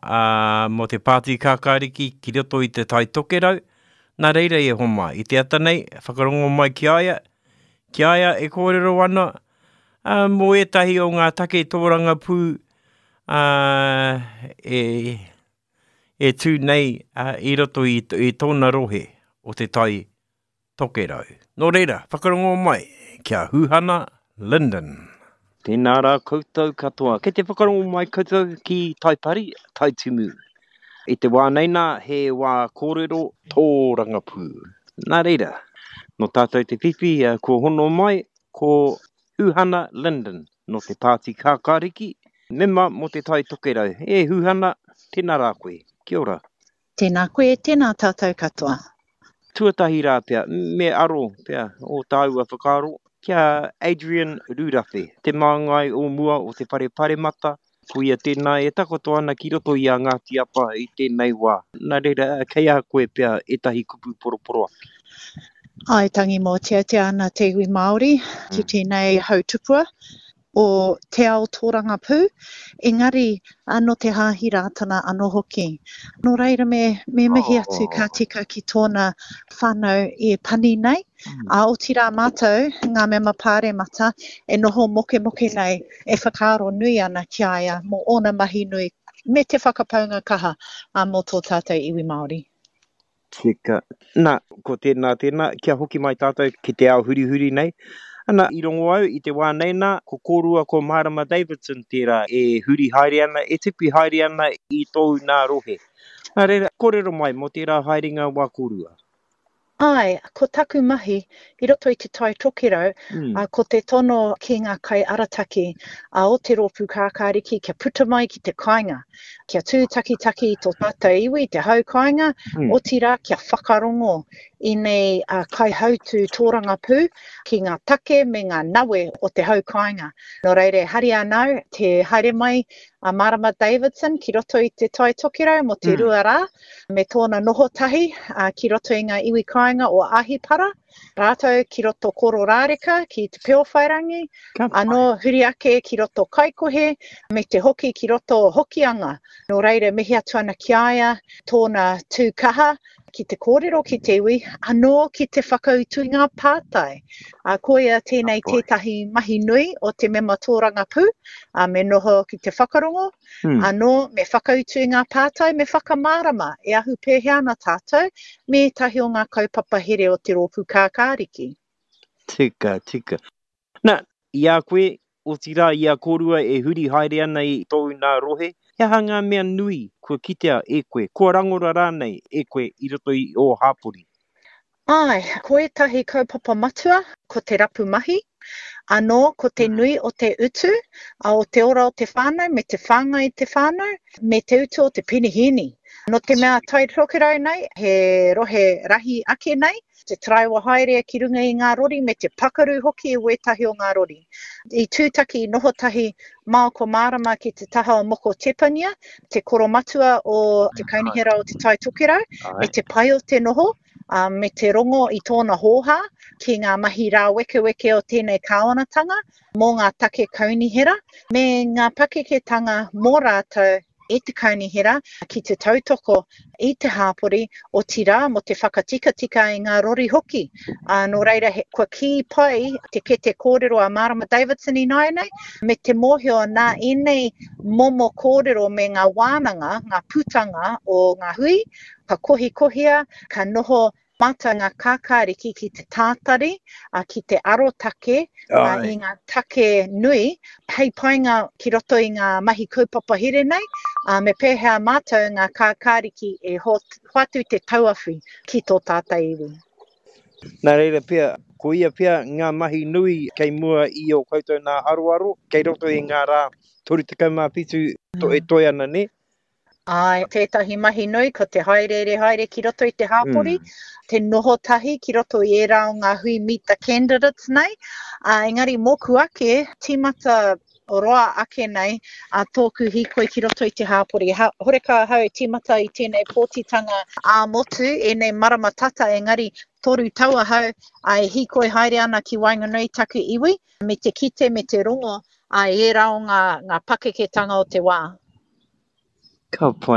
mo te pāti kākāriki ki roto i te tai tokerau. Nā reira e homa, i te ata nei, whakarongo mai ki aia. Ki aia e kōrero ana, mo etahi o ngā take tōranga pū e tū nei i roto i tōna rohe o te tai tokerau. Nō reira, whakarongo mai, kia Huhana Linden. Tēnā rā koutou katoa. Kei te whakarongo mai koutou ki Taipari, Taitumu. I te wā neina, he wā kōrero tōranga pū. Nā reira, no tātou te pipi, ko hono mai, ko Huhana Linden, no te pāti kākāriki, mema mo te tai tokerau. E Huhana, tēnā rā koe. Kia ora. Tēnā koe, tēnā tātou katoa. Tuatahi rā pia, me aro pia, o tāua whakaro, kia Adrian Rurafe, te māngai o mua o te pare mata, ko ia tēnā e takoto ana ki roto i a Ngāti Apa i tēnei wā. Nā reira, kei a koe pia e tahi kupu poroporo aki. Ai tangi mō tia ana te iwi Māori, ki tēnei hautupua o te ao tōranga pū, engari no te hāhi rātana anō hoki. Nō reira me mihi atu ka tika ki tōna whānau e pani nei, o tira mātou, ngā mema pāre mata, e noho moke nei, e whakaro nui ana ki aia, mō ona mahi nui, me te whakapaunga kaha mō tō tātou iwi Māori. Tika. Nā, ko tēnā, kia hoki mai tātou ki te ao huri nei. Ana, i rongo au, i te wā neina, ko kōrua ko Marama Davidson tērā e huri haere ana, e tipi haere ana i tōu nā rohe. Nā reira, kōrero mai mo tērā haerenga wā kōrua. Ai, ko taku mahi, i roto i te tai tokerau, ko te tono ki ngā kai arataki, o te rōpū kākāriki, kia puta mai ki te kāinga, kia tūtaki i tō tātou iwi, te hau kāinga, o tira kia whakarongo i nei kai hautu tōranga pū, ki ngā take me ngā nawe o te hau kāinga. Nō reire, hari anau, te haere mai a Marama Davidson ki roto i te tai tokerau mo te rua rā, me tōna noho tahi ki roto i ngā iwi kāinga o Ahipara, rātou ki roto koro rāreka ki te peo whairangi, anō huri ake ki roto kaikohe, me te hoki ki roto hokianga. Nō reire, mihi atu ana ki aia, tōna tūkaha, ki te kōrero ki te iwi, anō ki te whakautu ngā pātai. Koia tēnei tētahi mahi nui o te mema tōranga pū, me noho ki te whakarongo, anō me whakautu ngā pātai, me whakamārama, e ahu pēhea ana tātou, me tahi o ngā kaupapa here o te rōpū kākāriki. Tika. Nā, i a koe, o tira i a kōrua e huri haere ana i tōu nā rohe, he hanga mea nui kua kitea e koe, kua rangora rānei e koe i roto i o Hāpori. Ai, ko etahi kaupapa matua, ko te rapu mahi, anō ko te nui o te utu, o te ora o te whānau, me te whāngai i te whānau, me te utu o te pinihini. No te mea tai tokerau nei, he rohe rahi ake nei, te traiwa haere ki runga i ngā rori, me te pakaru hoki e wetahi o ngā rori. I tūtaki noho tahi mao ko Marama ki te taha o Moko Tepania, te koromatua o te kaunihera o te tai tokerau, me te pai o te noho, me te rongo i tōna hōha, ki ngā mahi rā weke o tēnei kāwanatanga, mō ngā take kaunihera, me ngā pakeketanga mō rātou e te kaunihera ki te tautoko i te Hāpori o tira mo te whakatika i ngā rori hoki. Nō reira, kua ki pai te kete kōrero a Marama Davidson i nei, me te mōhio nā enei momo kōrero me ngā wānanga, ngā putanga o ngā hui, ka kohia, ka noho mata ngā kākāriki ki te tātari, ki te arotake, i ngā take nui, hei painga ki roto i ngā mahi kaupapa here nei, me pēhea mātou ngā kākāriki e hoatu te tauawhi ki tō tātai iwi. Nā reira pia, ko ia pia ngā mahi nui kei mua i o koutou nā aroaro, kei roto i ngā rā 37 e toi ana ne? Ai, tētahi mahi nui, ko te haere ki roto i te Hāpori, te noho tahi ki roto i e rao ngā hui meet the candidates nei. Engari moku ake, tīmata roa ake nei, tōku hikoi ki roto i te Hāpori. Horeka hau tīmata i tēnei pōtitanga motu, e nei marama tata, engari toru taua hau, hikoi haere ana ki Wainganui taku iwi, me te kite, me te rongo, e rao ngā pakeketanga o te wā. Ka pai.